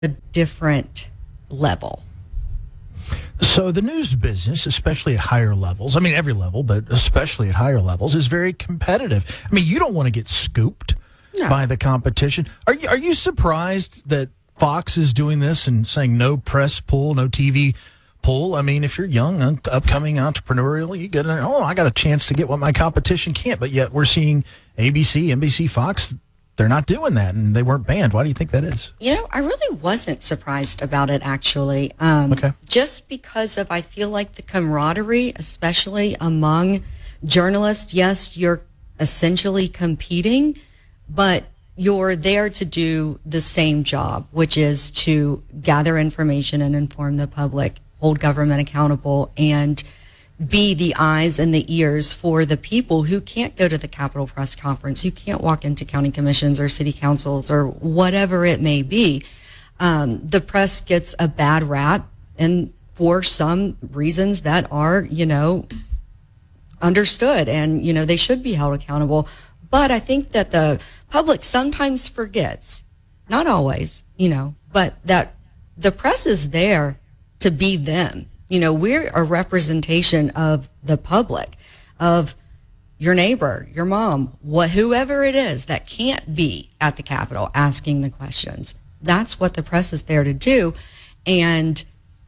a different level. So the news business, especially at higher levels, I mean every level, but especially at higher levels, is very competitive. I mean, you don't want to get scooped by the competition. Are you surprised that Fox is doing this and saying no press pull, no TV pull? I mean, if you're young, upcoming entrepreneurial, you get I got a chance to get what my competition can't. But yet we're seeing ABC, NBC, Fox, they're not doing that, and they weren't banned. Why do you think that is? I really wasn't surprised about it, actually. Okay. Just because of, I feel like the camaraderie, especially among journalists. Yes, you're essentially competing, but you're there to do the same job, which is to gather information and inform the public, hold government accountable, and be the eyes and the ears for the people who can't go to the Capitol press conference, who can't walk into county commissions or city councils or whatever it may be. The press gets a bad rap, and for some reasons that are, understood, and, they should be held accountable. But I think that the public sometimes forgets, not always, but that the press is there to be them. We're a representation of the public, of your neighbor, your mom, whoever it is that can't be at the Capitol asking the questions. That's what the press is there to do. And,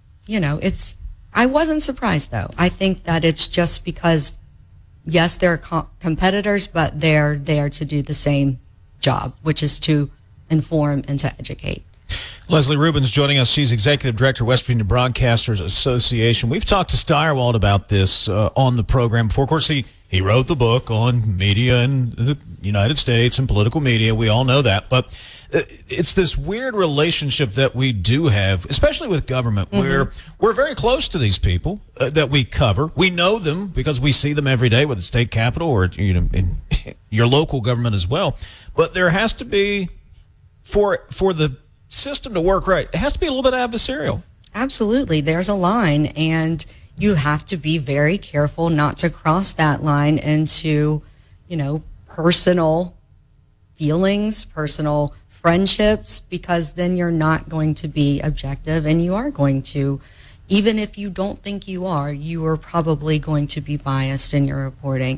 I wasn't surprised, though. I think that it's just because, yes, they're competitors, but they're there to do the same job, which is to inform and to educate. Leslie Rubin's joining us. She's Executive Director, West Virginia Broadcasters Association. We've talked to Steyerwalt about this on the program before. Of course, he wrote the book on media in the United States and political media. We all know that. But it's this weird relationship that we do have, especially with government, where we're very close to these people that we cover. We know them because we see them every day with the state capitol or in your local government as well. But there has to be, for the system to work right, it has to be a little bit adversarial. Absolutely. There's a line, and you have to be very careful not to cross that line into, personal feelings, personal friendships, because then you're not going to be objective, and you are going to, even if you don't think you are probably going to be biased in your reporting.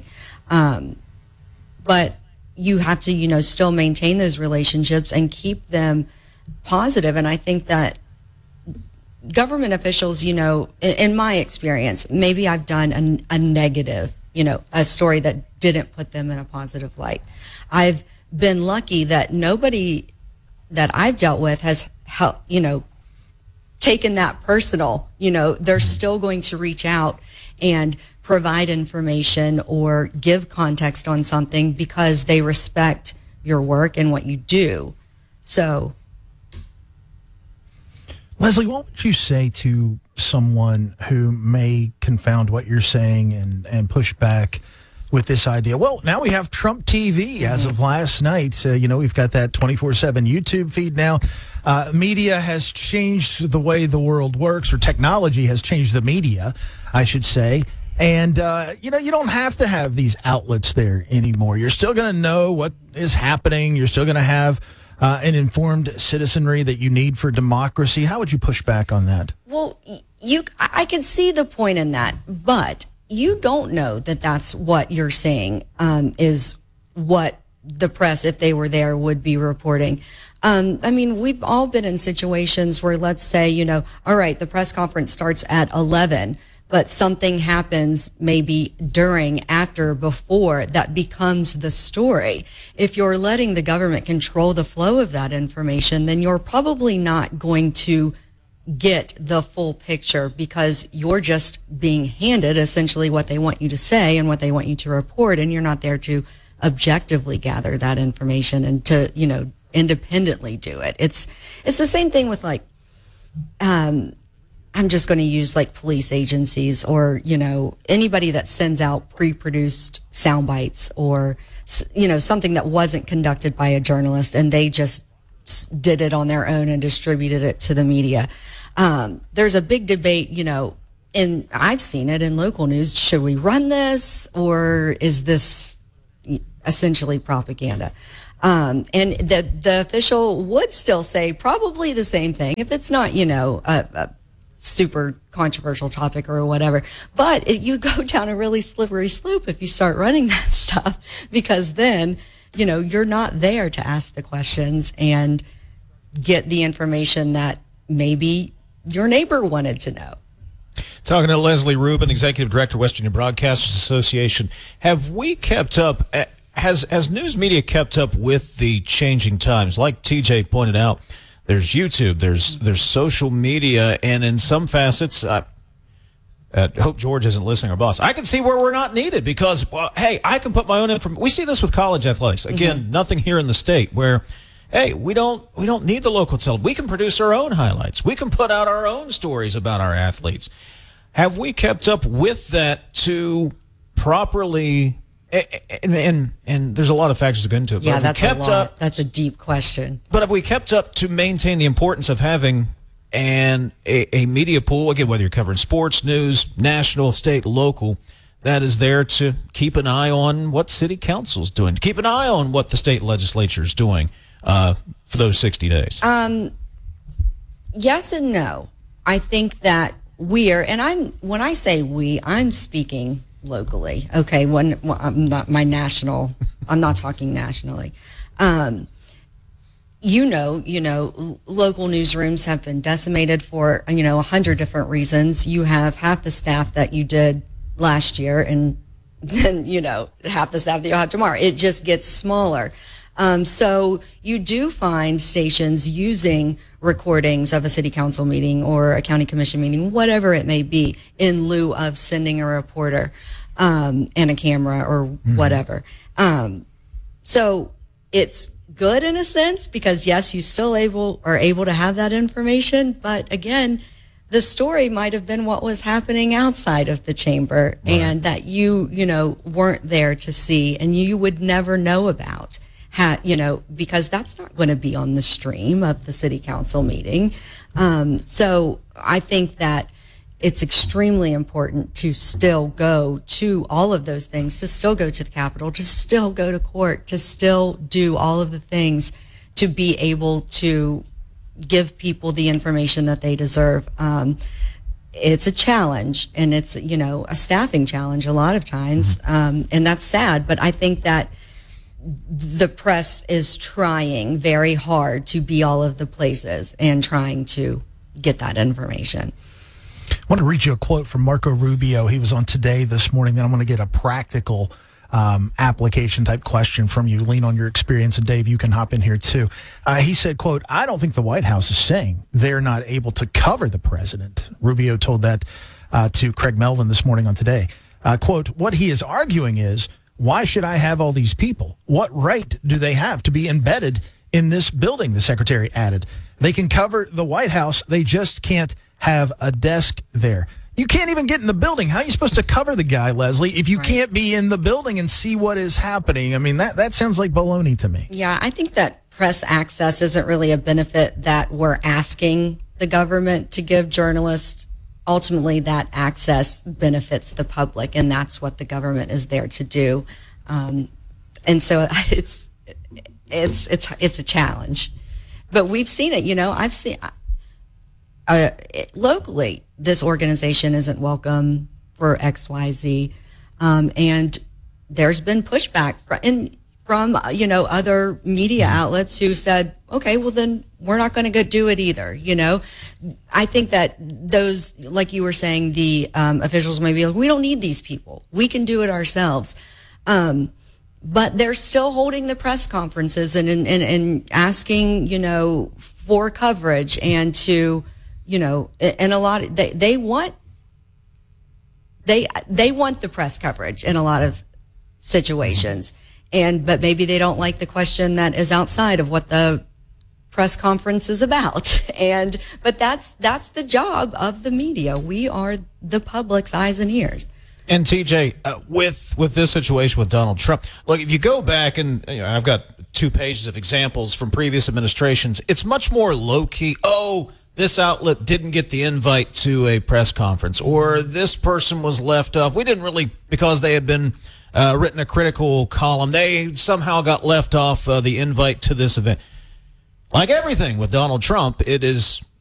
But you have to, still maintain those relationships and keep them positive. And I think that government officials, in my experience, maybe I've done a negative, a story that didn't put them in a positive light. I've been lucky that nobody that I've dealt with has taken that personal. They're still going to reach out and provide information or give context on something because they respect your work and what you do. So, Leslie, what would you say to someone who may confound what you're saying and push back with this idea? Well, now we have Trump TV as of last night. We've got that 24/7 YouTube feed now. Media has changed the way the world works, or technology has changed the media, I should say. And, you don't have to have these outlets there anymore. You're still going to know what is happening. You're still going to have an informed citizenry that you need for democracy. How would you push back on that? Well, I can see the point in that, but you don't know that that's what you're saying is what the press, if they were there, would be reporting. We've all been in situations where, let's say, all right, the press conference starts at 11, but something happens maybe during, after, before that becomes the story. If you're letting the government control the flow of that information, then you're probably not going to get the full picture because you're just being handed essentially what they want you to say and what they want you to report, and you're not there to objectively gather that information and to, independently do it. It's the same thing with I'm just going to use police agencies or, anybody that sends out pre-produced sound bites or, something that wasn't conducted by a journalist and they just did it on their own and distributed it to the media. There's a big debate, and I've seen it in local news. Should we run this, or is this essentially propaganda? And the official would still say probably the same thing if it's not, a super controversial topic or whatever. But you go down a really slippery slope if you start running that stuff, because then, you're not there to ask the questions and get the information that maybe your neighbor wanted to know. Talking to Leslie Rubin, Executive Director, West Virginia Broadcasters Association. Have we kept up, has news media kept up with the changing times? Like TJ pointed out, there's YouTube, there's social media, and in some facets, I hope George isn't listening, our boss, I can see where we're not needed because, well, hey, I can put my own information. We see this with college athletics. Again, nothing here in the state where, hey, we don't need the local television. We can produce our own highlights. We can put out our own stories about our athletes. Have we kept up with that to properly? And there's a lot of factors that go into it. Yeah, that's a lot. That's a deep question. But have we kept up to maintain the importance of having a media pool, again, whether you're covering sports, news, national, state, local, that is there to keep an eye on what city council's doing, to keep an eye on what the state legislature is doing for those 60 days? Yes and no. I think that when I say we, I'm speaking locally. Okay, I'm not I'm not talking nationally. Local newsrooms have been decimated for 100 different reasons. You have half the staff that you did last year, and then half the staff that you'll have tomorrow. It just gets smaller. So you do find stations using recordings of a city council meeting or a county commission meeting, whatever it may be, in lieu of sending a reporter and a camera or whatever. So it's good in a sense because, yes, you still are able to have that information. But again, the story might have been what was happening outside of the chamber, right, and that you weren't there to see and you would never know about. Because that's not going to be on the stream of the city council meeting. So I think that it's extremely important to still go to all of those things, to still go to the Capitol, to still go to court, to still do all of the things to be able to give people the information that they deserve. It's a challenge, and it's, a staffing challenge a lot of times. And that's sad, but I think that the press is trying very hard to be all of the places and trying to get that information. I want to read you a quote from Marco Rubio. He was on Today this morning. Then I'm going to get a practical application type question from you. Lean on your experience, and Dave, you can hop in here too. He said, quote, "I don't think the White House is saying they're not able to cover the president." Rubio told that to Craig Melvin this morning on Today. Quote, "What he is arguing is, why should I have all these people? What right do they have to be embedded in this building?" the secretary added. "They can cover the White House. They just can't have a desk there." You can't even get in the building. How are you supposed to cover the guy, Leslie, if you can't be in the building and see what is happening? I mean, that sounds like baloney to me. Yeah, I think that press access isn't really a benefit that we're asking the government to give journalists. Ultimately, that access benefits the public, and that's what the government is there to do. And so it's a challenge, but we've seen it. I've seen locally, this organization isn't welcome for XYZ, and there's been pushback from other media outlets who said, okay, well then we're not going to do it either. I think that those, like you were saying, the officials may be like, we don't need these people. We can do it ourselves. But they're still holding the press conferences and asking, for coverage and to, and a lot of, they want the press coverage in a lot of situations. But maybe they don't like the question that is outside of what the press conference is about. But that's the job of the media. We are the public's eyes and ears. And TJ, with this situation with Donald Trump, look, if you go back and I've got 2 pages of examples from previous administrations, it's much more low key. Oh, this outlet didn't get the invite to a press conference, or this person was left off. We didn't really, because they had been written a critical column. They somehow got left off the invite to this event. Like everything with Donald Trump, it is